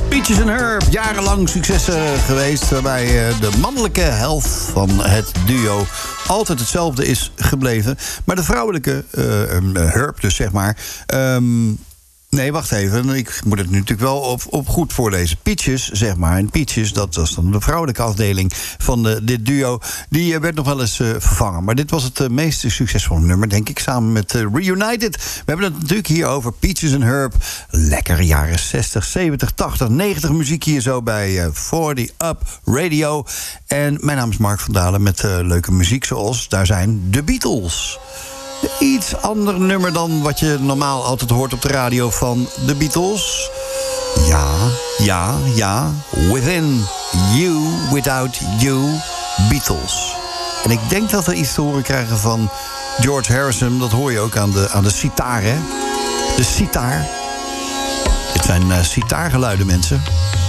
Peaches and Herb, jarenlang successen geweest, waarbij de mannelijke helft van het duo altijd hetzelfde is gebleven. Maar de vrouwelijke Herb, dus zeg maar. Nee, wacht even. Ik moet het nu natuurlijk wel op goed voorlezen. Peaches, zeg maar. En Peaches, dat was dan de vrouwelijke afdeling van dit duo. Die werd nog wel eens vervangen. Maar dit was het meest succesvolle nummer, denk ik, samen met Reunited. We hebben het natuurlijk hier over Peaches and Herb. Lekkere jaren 60, 70, 80, 90 muziek hier zo bij 40 Up Radio. En mijn naam is Mark van Dalen met leuke muziek zoals daar zijn de Beatles. Iets ander nummer dan wat je normaal altijd hoort op de radio van de Beatles. Ja. Within You, Without You, Beatles. En ik denk dat we iets te horen krijgen van George Harrison. Dat hoor je ook aan de sitar, hè? De sitar. Dit zijn sitargeluiden, mensen.